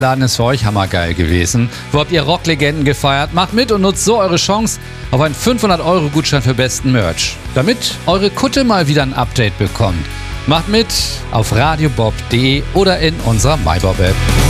Laden ist für euch hammergeil gewesen. Wo habt ihr Rocklegenden gefeiert? Macht mit und nutzt so eure Chance auf einen 500-Euro-Gutschein für besten Merch, damit eure Kutte mal wieder ein Update bekommt. Macht mit auf radiobob.de oder in unserer MyBob-App.